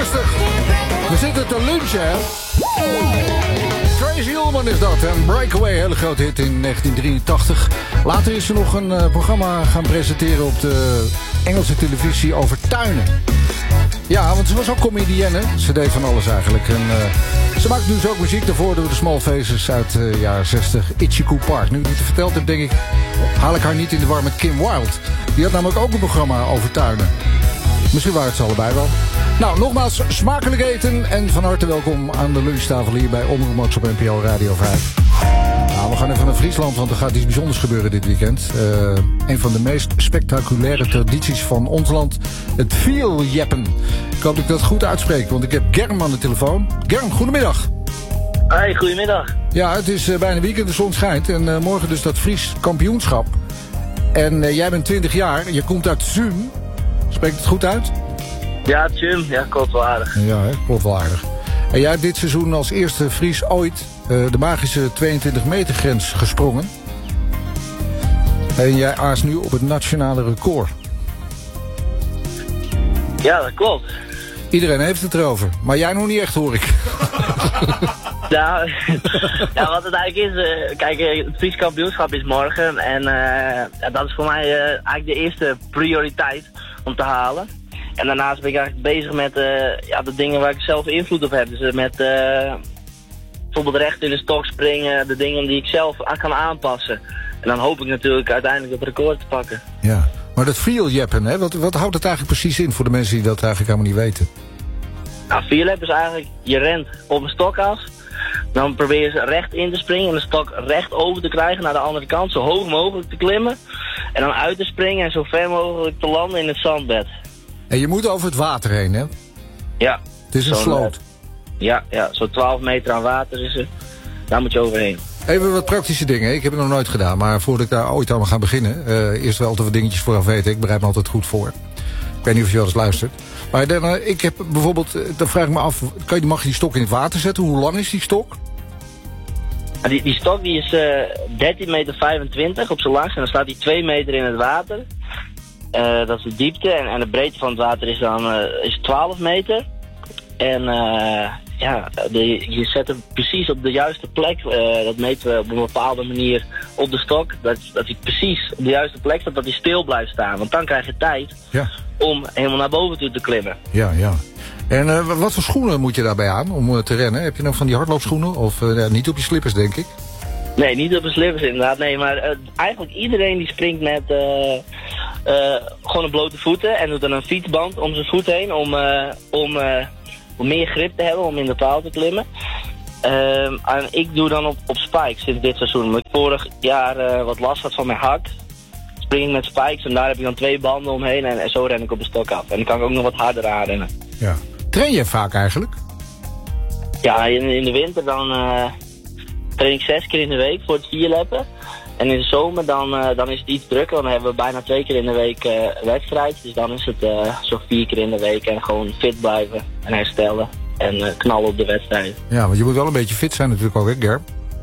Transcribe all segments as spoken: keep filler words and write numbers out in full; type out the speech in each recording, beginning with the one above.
rustig. We zitten te lunchen, hè. Tracy Ullman is dat. En Breakaway, hele grote hit in negentien drieëntachtig. Later is ze nog een uh, programma gaan presenteren op de Engelse televisie over tuinen. Ja, want ze was ook comedienne. Ze deed van alles eigenlijk. En uh, ze maakt dus ook muziek daarvoor door de Small Faces uit de uh, jaren zestig. Itchy Coo Park. Nu ik het verteld heb, denk ik, haal ik haar niet in de war met Kim Wilde. Die had namelijk ook een programma over tuinen. Misschien waren het ze allebei wel. Nou, nogmaals, smakelijk eten en van harte welkom aan de lunchtafel hier bij Omroep Max op N P O Radio vijf. Nou, we gaan even naar Friesland, want er gaat iets bijzonders gebeuren dit weekend. Uh, een van de meest spectaculaire tradities van ons land, het vieljeppen. Ik hoop dat ik dat goed uitspreek, want ik heb Germ aan de telefoon. Germ, goedemiddag. Hoi, goedemiddag. Ja, het is uh, bijna weekend, de zon schijnt. En uh, morgen dus dat Fries kampioenschap. En uh, jij bent twintig jaar, je komt uit Zuum. Spreekt het goed uit? Ja, Zuum. Ja, klopt wel aardig. Ja, hè? Klopt wel aardig. En jij hebt dit seizoen als eerste Fries ooit uh, de magische tweeëntwintig meter grens gesprongen. En jij aast nu op het nationale record. Ja, dat klopt. Iedereen heeft het erover, maar jij nog niet echt, hoor ik. Nou, ja, wat het eigenlijk is, uh, kijk, uh, het Fries kampioenschap is morgen en uh, ja, dat is voor mij uh, eigenlijk de eerste prioriteit om te halen. En daarnaast ben ik eigenlijk bezig met uh, ja, de dingen waar ik zelf invloed op heb. Dus uh, met uh, bijvoorbeeld recht in de stok springen, de dingen die ik zelf aan kan aanpassen. En dan hoop ik natuurlijk uiteindelijk het record te pakken. Ja, maar dat vieljeppen, hè, wat, wat houdt het eigenlijk precies in voor de mensen die dat eigenlijk helemaal niet weten? Nou, vieljep is eigenlijk, je rent op een stok af. Dan probeer je recht in te springen en de stok recht over te krijgen naar de andere kant. Zo hoog mogelijk te klimmen. En dan uit te springen en zo ver mogelijk te landen in het zandbed. En je moet over het water heen, hè? Ja. Het is een sloot. Ja, ja, zo twaalf meter aan water is er. Daar moet je overheen. Even wat praktische dingen. Ik heb het nog nooit gedaan, maar voordat ik daar ooit aan ga beginnen... Uh, eerst wel te wat dingetjes vooraf weten. Ik bereid me altijd goed voor. Ik weet niet of je wel eens luistert. Maar dan, uh, ik heb bijvoorbeeld, uh, dan vraag ik me af... Kan je, mag je die stok in het water zetten? Hoe lang is die stok? Die, die stok die is uh, dertien meter vijfentwintig op zijn langst. En dan staat die twee meter in het water. Uh, dat is de diepte. En, en de breedte van het water is dan uh, is twaalf meter. En uh, ja, de, je zet hem precies op de juiste plek. Uh, dat meten we op een bepaalde manier op de stok. Dat, dat hij precies op de juiste plek staat, dat hij stil blijft staan. Want dan krijg je tijd ja. om helemaal naar boven toe te klimmen. Ja, ja. En uh, wat voor schoenen moet je daarbij aan om uh, te rennen? Heb je dan van die hardloopschoenen? Of uh, ja, niet op je slippers, denk ik? Nee, niet op de slippers inderdaad. Nee, maar uh, eigenlijk iedereen die springt met uh, uh, gewoon een blote voeten. En doet dan een fietsband om zijn voet heen om... Uh, om uh, om meer grip te hebben om in de paal te klimmen. Uh, en ik doe dan op, op spikes in dit seizoen. Omdat ik vorig jaar uh, wat last had van mijn hak. Spring ik met spikes en daar heb ik dan twee banden omheen en, en zo ren ik op de stok af. En dan kan ik ook nog wat harder aanrennen. Ja. Train je vaak eigenlijk? Ja, in, in de winter dan uh, train ik zes keer in de week voor het vierleppen. En in de zomer dan, uh, dan is het iets drukker, want dan hebben we bijna twee keer in de week uh, wedstrijd. Dus dan is het uh, zo vier keer in de week en gewoon fit blijven en herstellen en uh, knallen op de wedstrijd. Ja, want je moet wel een beetje fit zijn natuurlijk ook, hè Gerb?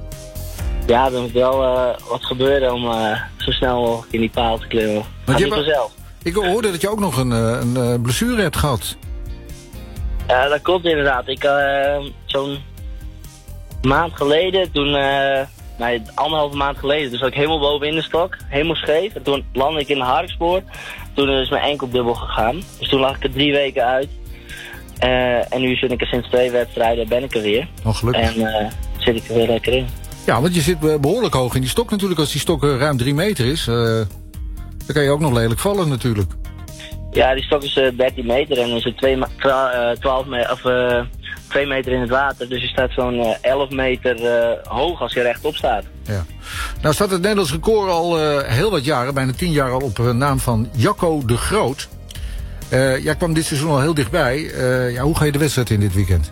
Ja, er moet wel uh, wat gebeuren om uh, zo snel mogelijk in die paal te klimmen. Gaat niet vanzelf. Ik hoorde dat je ook nog een, een, een blessure hebt gehad. Ja, dat klopt inderdaad. Ik uh, zo'n maand geleden, toen... Uh, Nee, anderhalve maand geleden. Dus zat ik helemaal boven in de stok. Helemaal scheef. En toen landde ik in de harkspoor. Toen is mijn enkel dubbel gegaan. Dus toen lag ik er drie weken uit. Uh, en nu zit ik er sinds twee wedstrijden ben ik er weer. Oh, gelukkig. En uh, zit ik er weer lekker in. Ja, want je zit behoorlijk hoog in die stok natuurlijk. Als die stok ruim drie meter is. Uh, dan kan je ook nog lelijk vallen natuurlijk. Ja, die stok is uh, dertien meter. En dan is het twee, uh, twaalf meter... Of, uh, twee meter in het water, dus je staat zo'n uh, elf meter uh, hoog als je rechtop staat. Ja. Nou staat het Nederlands record al uh, heel wat jaren, bijna tien jaar al op uh, naam van Jacco de Groot. Uh, jij kwam dit seizoen al heel dichtbij. Uh, ja, hoe ga je de wedstrijd in dit weekend?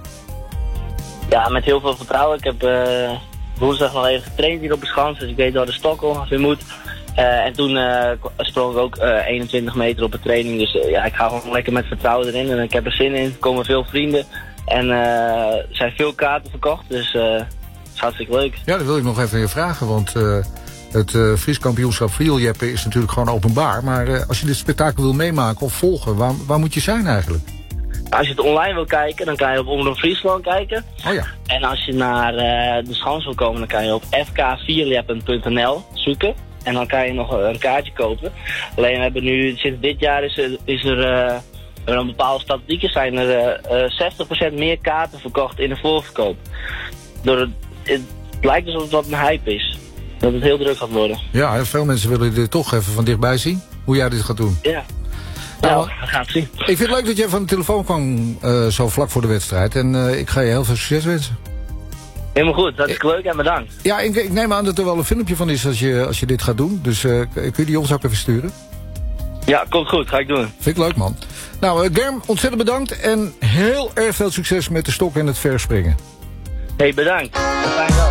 Ja, met heel veel vertrouwen. Ik heb uh, woensdag nog even getraind hier op de schans, dus ik weet waar de stok ongeveer moet. Uh, en toen uh, sprong ik ook uh, eenentwintig meter op de training, dus uh, ja, ik ga gewoon lekker met vertrouwen erin en ik heb er zin in. Er komen veel vrienden. En uh, er zijn veel kaarten verkocht, dus uh, het is hartstikke leuk. Ja, dat wil ik nog even aan je vragen, want uh, het uh, Fries kampioenschap vieljeppen is natuurlijk gewoon openbaar. Maar uh, als je dit spektakel wil meemaken of volgen, waar, waar moet je zijn eigenlijk? Als je het online wil kijken, dan kan je op Omroep Friesland kijken. Oh ja. En als je naar uh, de Schans wil komen, dan kan je op f k vierleppen punt n l zoeken. En dan kan je nog een kaartje kopen. Alleen we hebben nu, sinds dit jaar is er, is er uh, er een bepaalde statistieken zijn er uh, uh, zestig procent meer kaarten verkocht in de voorverkoop. Door het, het lijkt alsof het wat een hype is. Dat het heel druk gaat worden. Ja, veel mensen willen dit toch even van dichtbij zien. Hoe jij dit gaat doen. Ja. Nou, Nou, we gaan het zien. ik vind het leuk dat je van de telefoon kwam uh, zo vlak voor de wedstrijd. En uh, ik ga je heel veel succes wensen. Helemaal goed, dat is leuk en bedankt. Ja, ik, ik neem aan dat er wel een filmpje van is als je, als je dit gaat doen. Dus uh, kun je die ons ook even sturen? Ja, komt goed, ga ik doen. Vind ik leuk, man. Nou, uh, Germ, ontzettend bedankt. En heel erg veel succes met de stok en het verspringen. Hey, bedankt. Fijne dag.